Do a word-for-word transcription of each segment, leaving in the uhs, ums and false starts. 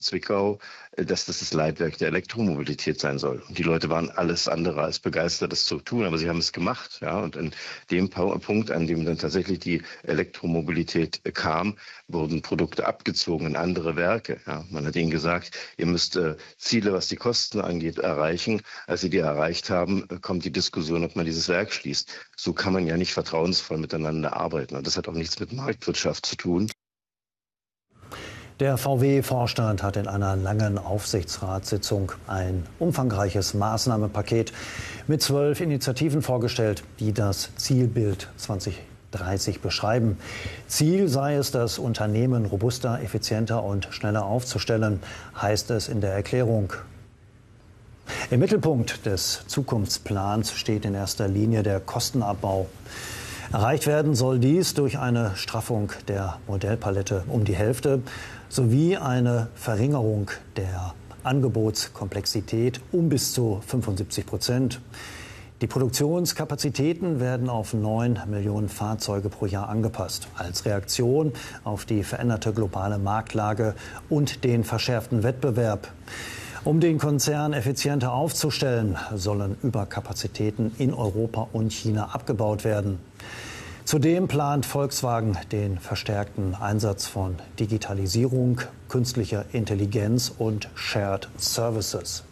Zwickau, dass das das Leitwerk der Elektromobilität sein soll. Und die Leute waren alles andere als begeistert, das zu tun, aber sie haben es gemacht. Ja? Und an dem Punkt, an dem dann tatsächlich die Elektromobilität kam, wurden Produkte abgezogen in andere Werke. Ja? Man hat ihnen gesagt, ihr müsst äh, Ziele, was die Kosten angeht, erreichen. Als sie die erreicht haben, kommt die Diskussion, ob man dieses Werk schließt. So kann man ja nicht vertrauensvoll miteinander arbeiten. Und das hat auch nichts mit Marktwirtschaft zu tun. Der V W-Vorstand hat in einer langen Aufsichtsratssitzung ein umfangreiches Maßnahmenpaket mit zwölf Initiativen vorgestellt, die das Zielbild zwanzig dreißig beschreiben. Ziel sei es, das Unternehmen robuster, effizienter und schneller aufzustellen, heißt es in der Erklärung. Im Mittelpunkt des Zukunftsplans steht in erster Linie der Kostenabbau. Erreicht werden soll dies durch eine Straffung der Modellpalette um die Hälfte sowie eine Verringerung der Angebotskomplexität um bis zu fünfundsiebzig Prozent. Die Produktionskapazitäten werden auf neun Millionen Fahrzeuge pro Jahr angepasst, als Reaktion auf die veränderte globale Marktlage und den verschärften Wettbewerb. Um den Konzern effizienter aufzustellen, sollen Überkapazitäten in Europa und China abgebaut werden. Zudem plant Volkswagen den verstärkten Einsatz von Digitalisierung, künstlicher Intelligenz und Shared Services.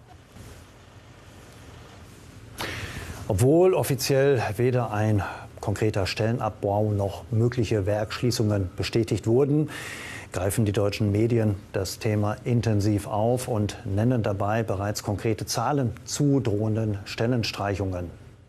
Obwohl offiziell weder ein konkreter Stellenabbau noch mögliche Werksschließungen bestätigt wurden, greifen die deutschen Medien das Thema intensiv auf und nennen dabei bereits konkrete Zahlen zu drohenden Stellenstreichungen.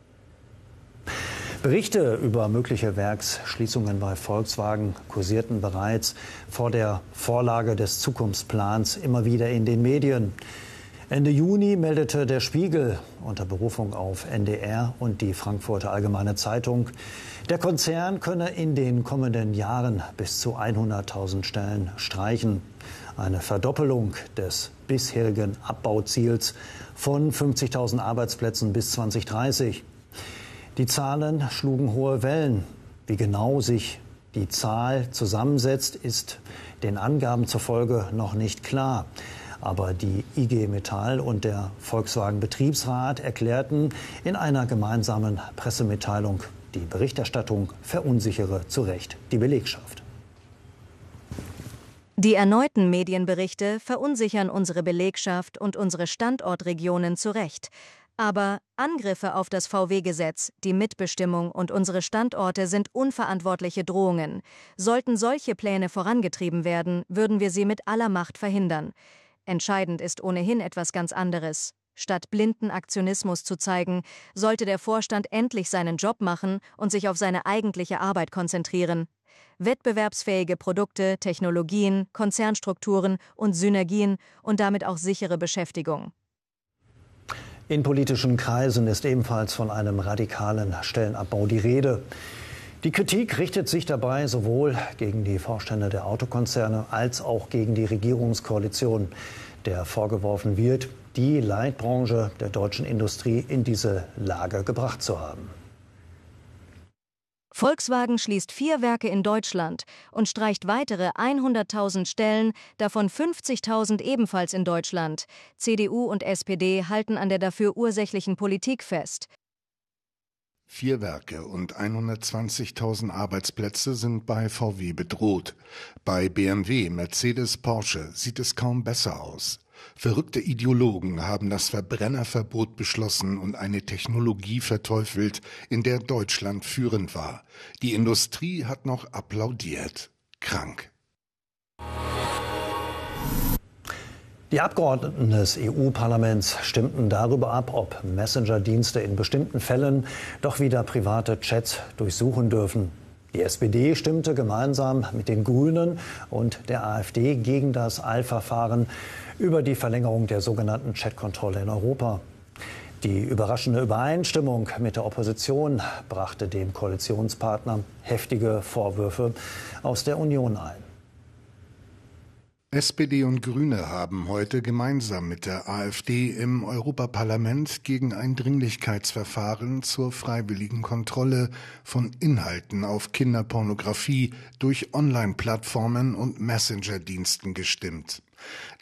Berichte über mögliche Werksschließungen bei Volkswagen kursierten bereits vor der Vorlage des Zukunftsplans immer wieder in den Medien. Ende Juni meldete der Spiegel unter Berufung auf N D R und die Frankfurter Allgemeine Zeitung, der Konzern könne in den kommenden Jahren bis zu hunderttausend Stellen streichen. Eine Verdoppelung des bisherigen Abbauziels von fünfzigtausend Arbeitsplätzen bis zwanzig dreißig. Die Zahlen schlugen hohe Wellen. Wie genau sich die Zahl zusammensetzt, ist den Angaben zufolge noch nicht klar. Aber die I G Metall und der Volkswagen-Betriebsrat erklärten in einer gemeinsamen Pressemitteilung, die Berichterstattung verunsichere zu Recht die Belegschaft. Die erneuten Medienberichte verunsichern unsere Belegschaft und unsere Standortregionen zu Recht. Aber Angriffe auf das V W-Gesetz, die Mitbestimmung und unsere Standorte sind unverantwortliche Drohungen. Sollten solche Pläne vorangetrieben werden, würden wir sie mit aller Macht verhindern. Entscheidend ist ohnehin etwas ganz anderes. Statt blinden Aktionismus zu zeigen, sollte der Vorstand endlich seinen Job machen und sich auf seine eigentliche Arbeit konzentrieren. Wettbewerbsfähige Produkte, Technologien, Konzernstrukturen und Synergien und damit auch sichere Beschäftigung. In politischen Kreisen ist ebenfalls von einem radikalen Stellenabbau die Rede. Die Kritik richtet sich dabei sowohl gegen die Vorstände der Autokonzerne als auch gegen die Regierungskoalition, der vorgeworfen wird, die Leitbranche der deutschen Industrie in diese Lage gebracht zu haben. Volkswagen schließt vier Werke in Deutschland und streicht weitere hunderttausend Stellen, davon fünfzigtausend ebenfalls in Deutschland. C D U und S P D halten an der dafür ursächlichen Politik fest. Vier Werke und hundertzwanzigtausend Arbeitsplätze sind bei V W bedroht. Bei B M W, Mercedes, Porsche sieht es kaum besser aus. Verrückte Ideologen haben das Verbrennerverbot beschlossen und eine Technologie verteufelt, in der Deutschland führend war. Die Industrie hat noch applaudiert. Krank. Die Abgeordneten des E U-Parlaments stimmten darüber ab, ob Messenger-Dienste in bestimmten Fällen doch wieder private Chats durchsuchen dürfen. Die S P D stimmte gemeinsam mit den Grünen und der AfD gegen das Eilverfahren über die Verlängerung der sogenannten Chatkontrolle in Europa. Die überraschende Übereinstimmung mit der Opposition brachte dem Koalitionspartner heftige Vorwürfe aus der Union ein. S P D und Grüne haben heute gemeinsam mit der AfD im Europaparlament gegen ein Dringlichkeitsverfahren zur freiwilligen Kontrolle von Inhalten auf Kinderpornografie durch Online-Plattformen und Messenger-Diensten gestimmt.